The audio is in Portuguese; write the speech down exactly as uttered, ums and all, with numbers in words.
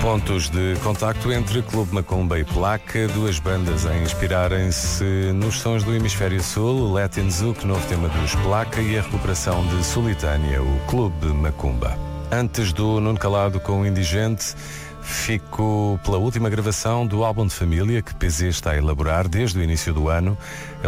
Pontos de contacto entre Clube Macumba e Placa, duas bandas a inspirarem-se nos sons do Hemisfério Sul, o Latin Zouk, novo tema dos Placa, e a recuperação de Solitânia, o Clube Macumba. Antes do Nuno Calado com o Indigente, fico pela última gravação do álbum de família que P Z está a elaborar desde o início do ano.